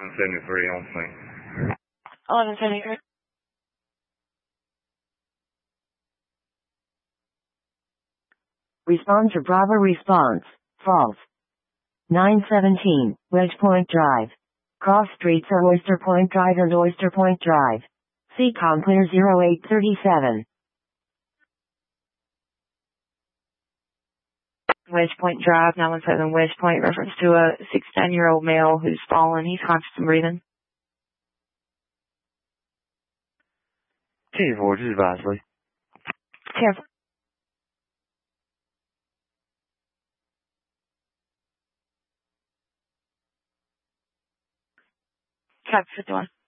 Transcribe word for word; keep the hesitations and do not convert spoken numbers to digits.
seventy-three on scene. eleven seventy-three. Respond to Bravo response. False. nine seventeen, Wedge Point Drive. Cross streets are Oyster Point Drive and Oyster Point Drive. C COM clear zero eight thirty-seven. Wedge Point Drive, nine one seven Wedge Point, reference to a sixteen-year-old male who's fallen. He's conscious and breathing. ten four, just advisedly. ten four. Copy fifty-one.